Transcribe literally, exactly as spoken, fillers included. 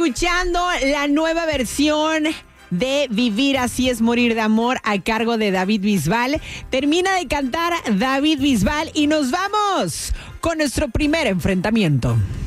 escuchando la nueva versión de Vivir así es morir de amor a cargo de David Bisbal. Termina de cantar David Bisbal y nos vamos con nuestro primer enfrentamiento.